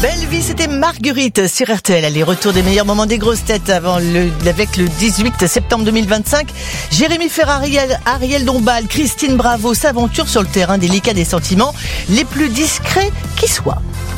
Belle vie, c'était Marguerite sur RTL. Allez, retour des meilleurs moments des grosses têtes avec le 18 septembre 2025. Jérémy Ferrari, Ariel Dombal, Christine Bravo s'aventurent sur le terrain délicat des sentiments les plus discrets qui soient.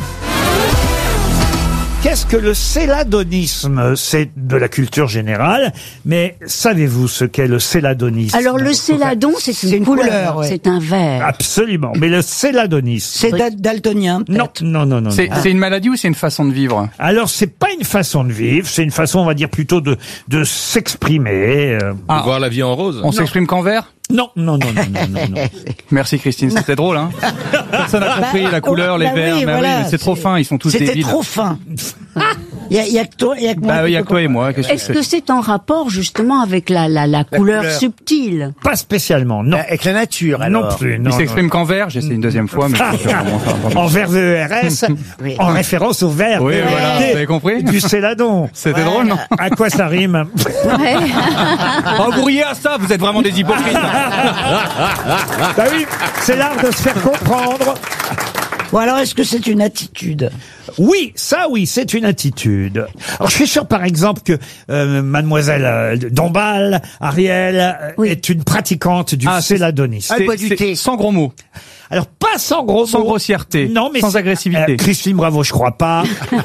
Qu'est-ce que le céladonisme? C'est de la culture générale, mais savez-vous ce qu'est le céladonisme? Alors le céladon, c'est une couleur, ouais. C'est un vert. Absolument, mais le céladonisme... C'est daltonien, peut-être. Non. C'est une maladie ou c'est une façon de vivre? Alors, c'est pas une façon de vivre, c'est une façon, on va dire, plutôt de s'exprimer. Voir la vie en rose. On s'exprime qu'en vert? Non. Merci Christine, c'était drôle, hein. Personne n'a compris la couleur, les verts, oui, mais voilà, oui, mais c'est trop fin, ils sont tous débiles. C'était trop fin. Il y a que toi, il y a que moi. Bah oui, il y a que toi et moi. Est-ce que c'est en rapport justement avec la couleur subtile? Pas spécialement, non. Avec la nature, alors. Non plus, Il s'exprime qu'en vert, j'essaie une deuxième fois, mais en vert VERS, Oui. en référence au vert Oui, voilà, vous avez compris? du céladon. C'était drôle, non? À quoi ça rime? Ouais. Oh, vous riez à ça, vous êtes vraiment des hypocrites. Bah oui, c'est l'art de se faire comprendre. Ou alors, est-ce que c'est une attitude? Oui, c'est une attitude. Alors, je suis sûr, par exemple, que mademoiselle Dombal, Ariel, est une pratiquante du céladonisme. C'est sans gros mots. Alors, pas sans gros Sans mots. grossièreté. Non, mais sans agressivité. Christine Bravo, je crois pas.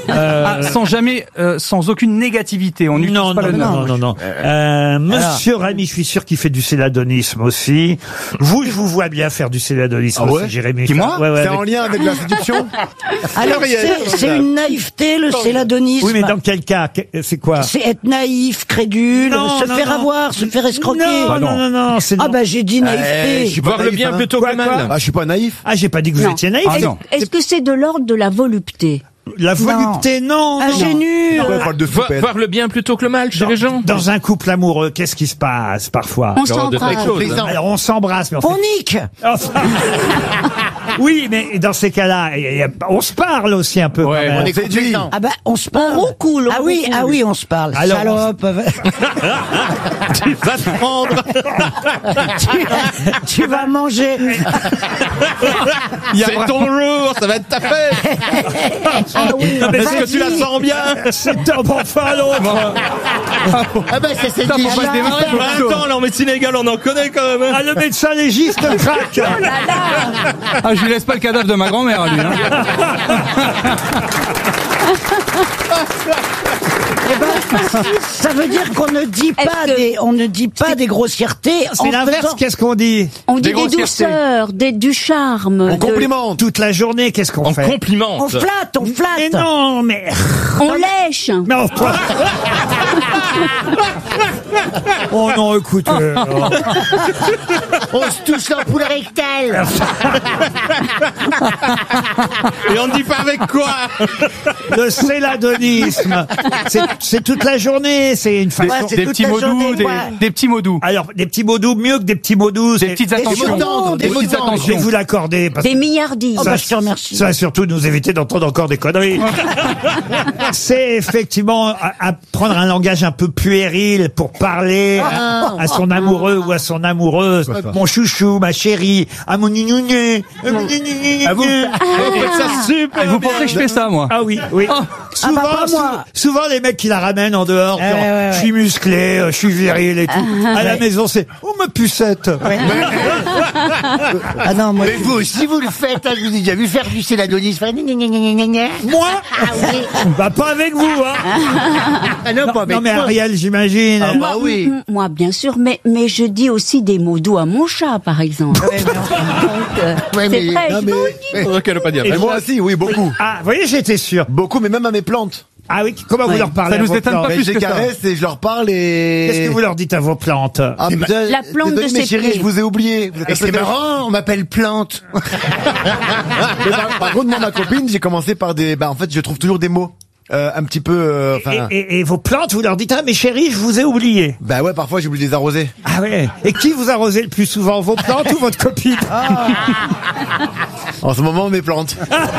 Sans aucune négativité. On n'utilise pas le nom. Non. Monsieur Rami, je suis sûr qu'il fait du céladonisme aussi. Vous, je vous vois bien faire du céladonisme aussi, Jérémy. Qui, moi? Ouais, C'est en lien avec la séduction? Alors, c'est une naïveté, le céladonisme. Oui, mais dans quel cas? C'est quoi? C'est être naïf, crédule, se faire avoir, se faire escroquer. Non, c'est j'ai dit naïveté. Voir le bien plutôt que le mal. Quoi Je suis pas naïf. Ah, j'ai pas dit que vous étiez naïf. Ah, non. Est-ce que c'est de l'ordre de la volupté? La volupté, non. Ingénu. Voir le bien plutôt que le mal chez les gens. Dans un couple amoureux, qu'est-ce qui se passe parfois? On s'embrasse. Alors on s'embrasse, mais On nique. Oui, mais dans ces cas-là, on se parle aussi un peu. Ouais, quand même. On est séduisant. On se parle. On roule. Ah oui, on se parle. Alors, Salope. Tu vas te prendre. Tu vas manger. C'est ton jour, ça va être ta fête. Est-ce que tu la sens bien? C'est un bon enfin l'autre. C'est Ça, faut pas se démarrer, Attends, là en médecine légale, on en connaît quand même. Ah, le médecin légiste craque. Ah, je lui laisse pas le cadavre de ma grand-mère, lui, hein. Ça veut dire qu'on ne dit pas des grossièretés. C'est l'inverse, qu'est-ce qu'on dit? On dit Des des douceurs, du charme. On complimente. Toute la journée, qu'est-ce qu'on On fait? complimente. On flatte. Mais non, mais... On lèche. Non, toi. Oh non, écoute... On se touche l'ampoule rectale. Et on ne dit pas avec quoi? Le céladonisme, c'est toute la journée, c'est une façon... c'est Des toute petits la mots journée, doux, quoi. des petits mots doux. Alors, des petits mots doux, mieux que des petits mots doux. Des petites attentions. Des petites mots tendres. Je vais vous l'accorder. Parce Des milliardises. ça, je te remercie. ça va surtout nous éviter d'entendre encore des conneries. C'est effectivement à prendre un langage un peu puéril pour parler à son amoureux ou à son amoureuse. Mon chouchou, ma chérie, à mon nignouné. Vous faites ça super. Vous pensez que je fais ça, moi? Ah oui. Souvent, pas moi. souvent les mecs qui la ramènent en dehors, genre, ouais. je suis musclé, je suis viril et tout. À la maison, c'est ma pucette. Ah non, moi. Mais vous aussi vous le faites, hein, je vous ai déjà vu faire du céladonisme. Moi Bah pas avec vous, hein. Ah non, pas avec Non mais moi. Ariel, j'imagine. Ah bah oui. Moi, bien sûr, mais je dis aussi des mots doux à mon chat, par exemple. Ouais, C'est mais- vrai, non, je mais- vous le dis. Qu'elle veut pas dire. Et Mais moi moi aussi, oui, beaucoup. Ah, vous voyez, j'étais sûr. Beaucoup, mais même à mes plantes. Ah oui, comment vous leur parlez Ça à nous vos étonne plantes? pas plus Je les que ça. caresse et je leur parle et... Qu'est-ce que vous leur dites à vos plantes? Ah, putain, La plante désolé, de mes ses chéris, pieds. je vous ai oublié. Vous êtes Et un peu c'est marrant, on m'appelle Plante. Mais par contre, moi, ma copine, j'ai commencé par des... en fait, je trouve toujours des mots. Un petit peu... Et vos plantes, vous leur dites, ah, mes chéris, je vous ai oublié. ouais, parfois, j'oublie de les arroser. Ah ouais. Et qui vous arrosez le plus souvent, vos plantes ou votre copine? En ce moment, mes plantes.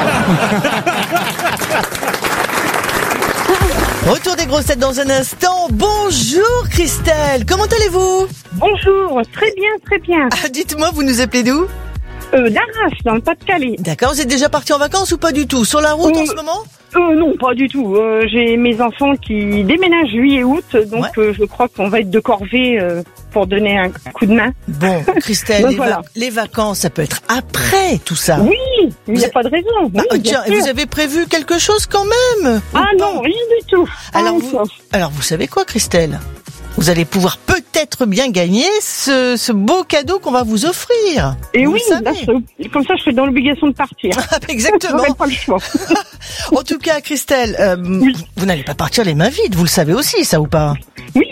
Retour des grosses têtes dans un instant. Bonjour Christelle, comment allez-vous? Bonjour, très bien, très bien. Ah, dites-moi, vous nous appelez d'où? D'Arras, dans le Pas-de-Calais. D'accord, vous êtes déjà parti en vacances ou pas du tout? Sur la route en Oui. ce moment? Non, pas du tout. J'ai mes enfants qui déménagent juillet et août, donc je crois qu'on va être de corvée pour donner un coup de main. Bon, Christelle, Donc, voilà. les vacances, ça peut être après tout ça. Oui, il n'y a pas de raison. Bah, Oui, tiens, bien sûr. vous avez prévu quelque chose quand même? Ah non, rien du tout. Alors vous savez quoi, Christelle? Vous allez pouvoir peut-être bien gagner ce beau cadeau qu'on va vous offrir. Et vous oui, le savez. là, comme ça, je suis dans l'obligation de partir. Exactement. J'aurai pas le choix. En tout cas, Christelle, vous n'allez pas partir les mains vides, vous le savez aussi, ça ou pas? Oui,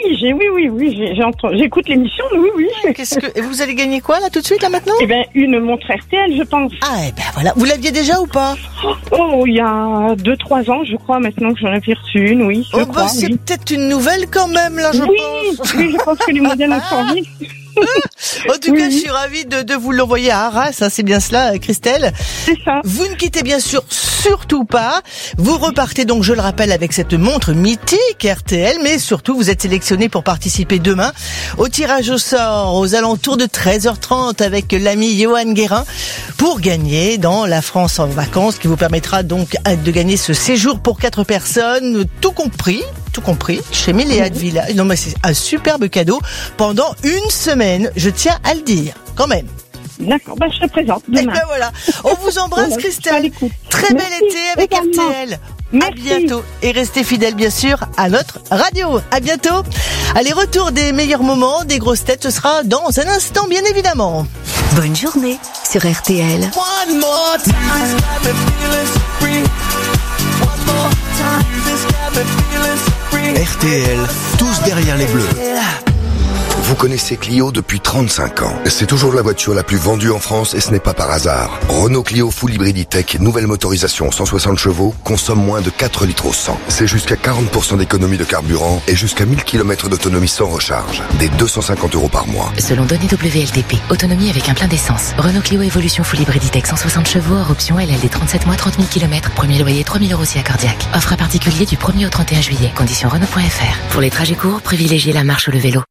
j'écoute l'émission, oui. Et vous allez gagner quoi là tout de suite là maintenant? Eh ben, une montre RTL, je pense. Ah, eh ben voilà. Vous l'aviez déjà ou pas? Oh, il y a 2-3 ans, je crois, maintenant que j'en ai reçu une, oui. Je crois, c'est oui. peut-être une nouvelle quand même là, je pense. Oui, je pense que les modèles ont changé. En tout cas, je suis ravie de vous l'envoyer à Arras, hein, c'est bien cela, Christelle. C'est ça. Vous ne quittez bien sûr surtout pas. Vous repartez donc, je le rappelle, avec cette montre mythique RTL, mais surtout, vous êtes sélectionné pour participer demain au tirage au sort aux alentours de 13h30 avec l'ami Johan Guérin pour gagner dans la France en vacances, qui vous permettra donc de gagner ce séjour pour 4 personnes, tout compris, chez Méléa de Village. Non, mais c'est un superbe cadeau pendant une semaine, je tiens à le dire, quand même. D'accord, je serai présente Et demain. ben voilà, on vous embrasse, Voilà, Christelle. Très bel Merci, été avec également. RTL. Merci. À bientôt. Et restez fidèles, bien sûr, à notre radio. À bientôt. Allez, retour des meilleurs moments des grosses têtes, ce sera dans un instant, bien évidemment. Bonne journée sur RTL. One more time, this got me feeling so free. One more time, this got me feeling so free. RTL, tous derrière les Bleus. Vous connaissez Clio depuis 35 ans. C'est toujours la voiture la plus vendue en France et ce n'est pas par hasard. Renault Clio Full Hybrid E-Tech, nouvelle motorisation 160 chevaux, consomme moins de 4 litres au 100. C'est jusqu'à 40% d'économie de carburant et jusqu'à 1000 km d'autonomie sans recharge. Des 250 € par mois. Selon données WLTP, autonomie avec un plein d'essence. Renault Clio Evolution Full Hybrid E-Tech 160 chevaux, hors option LLD 37 mois, 30 000 km. Premier loyer 3 000 € si accordiaque. Offre à particulier du 1er au 31 juillet. Conditions Renault.fr. Pour les trajets courts, privilégiez la marche ou le vélo.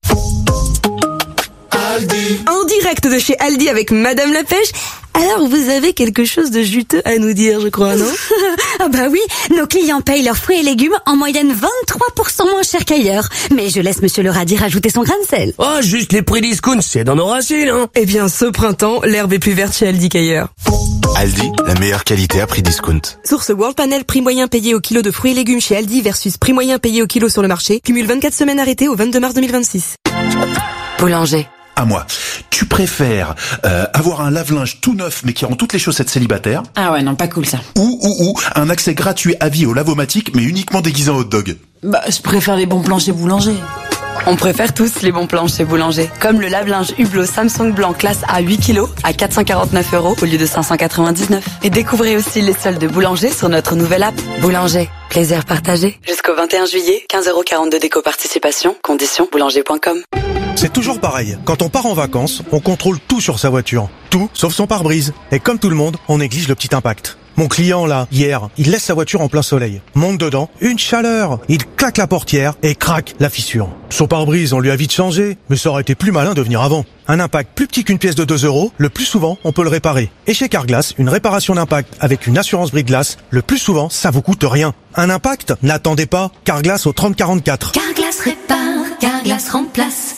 En direct de chez Aldi avec Madame la Pêche. Alors, vous avez quelque chose de juteux à nous dire, je crois, non? Ah bah oui, nos clients payent leurs fruits et légumes en moyenne 23% moins cher qu'ailleurs. Mais je laisse Monsieur le radis rajouter son grain de sel. Oh, juste les prix discount, c'est dans nos racines, hein. Eh bien, ce printemps, l'herbe est plus verte chez Aldi qu'ailleurs. Aldi, la meilleure qualité à prix discount. Source World Panel, prix moyen payé au kilo de fruits et légumes chez Aldi versus prix moyen payé au kilo sur le marché. Cumule 24 semaines arrêtées au 22 mars 2026. Boulanger. À moi. Tu préfères avoir un lave-linge tout neuf mais qui rend toutes les chaussettes célibataires? Ah ouais, non, pas cool ça. Ou un accès gratuit à vie au lavomatique mais uniquement déguisé en hot dog? Bah, je préfère les bons plans chez Boulanger. On préfère tous les bons plans chez Boulanger. Comme le lave-linge Hublot Samsung blanc classe A 8 kg à 449 € au lieu de 599. Et découvrez aussi les soldes de Boulanger sur notre nouvelle app. Boulanger, plaisir partagé. Jusqu'au 21 juillet, 15,42 € d'éco-participation. Conditions boulanger.com. C'est toujours pareil. Quand on part en vacances, on contrôle tout sur sa voiture. Tout, sauf son pare-brise. Et comme tout le monde, on néglige le petit impact. Mon client, là, hier, il laisse sa voiture en plein soleil. Monte dedans, une chaleur. Il claque la portière et craque la fissure. Son pare-brise, on lui a vite changé, mais ça aurait été plus malin de venir avant. Un impact plus petit qu'une pièce de 2 €, le plus souvent, on peut le réparer. Et chez Carglass, une réparation d'impact avec une assurance brise-glace, le plus souvent, ça vous coûte rien. Un impact? N'attendez pas. Carglass au 3044. Carglass répare, Carglass remplace.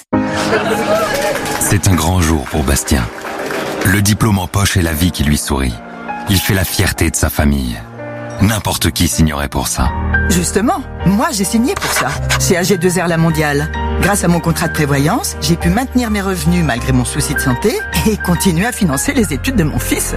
C'est un grand jour pour Bastien. Le diplôme en poche est la vie qui lui sourit. Il fait la fierté de sa famille. N'importe qui signerait pour ça. Justement, moi j'ai signé pour ça, chez AG2R La Mondiale. Grâce à mon contrat de prévoyance, j'ai pu maintenir mes revenus malgré mon souci de santé et continuer à financer les études de mon fils.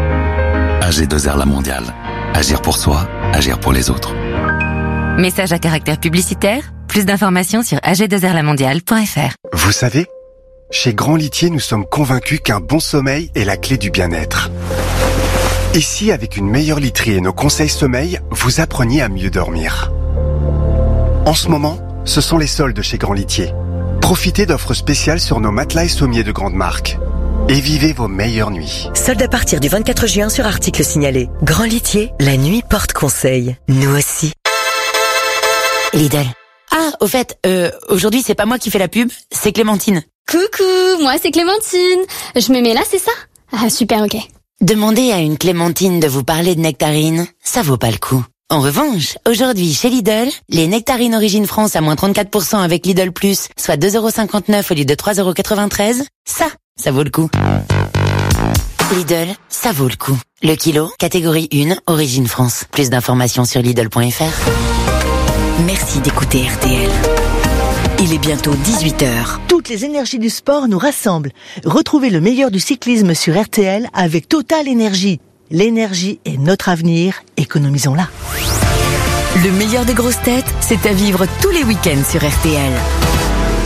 AG2R La Mondiale. Agir pour soi, agir pour les autres. Message à caractère publicitaire. Plus d'informations sur ag2rlamondiale.fr. Vous savez, chez Grand Litier, nous sommes convaincus qu'un bon sommeil est la clé du bien-être. Et si, avec une meilleure literie et nos conseils sommeil, vous appreniez à mieux dormir? En ce moment, ce sont les soldes chez Grand Litier. Profitez d'offres spéciales sur nos matelas et sommiers de grande marque. Et vivez vos meilleures nuits. Soldes à partir du 24 juin sur articles signalés. Grand Litier, la nuit porte conseil. Nous aussi. Lidl. Ah, au fait, aujourd'hui c'est pas moi qui fais la pub, c'est Clémentine. Coucou, moi c'est Clémentine. Je me mets là, c'est ça? Ah super, ok. Demandez à une Clémentine de vous parler de nectarine, ça vaut pas le coup. En revanche, aujourd'hui, chez Lidl, les nectarines Origine France à moins 34% avec Lidl Plus, soit 2,59€ au lieu de 3,93€, ça vaut le coup. Lidl, ça vaut le coup. Le kilo, catégorie 1, Origine France. Plus d'informations sur Lidl.fr. Merci d'écouter RTL. Il est bientôt 18h. Toutes les énergies du sport nous rassemblent. Retrouvez le meilleur du cyclisme sur RTL avec Total Énergie. L'énergie est notre avenir, économisons-la. Le meilleur des grosses têtes, c'est à vivre tous les week-ends sur RTL.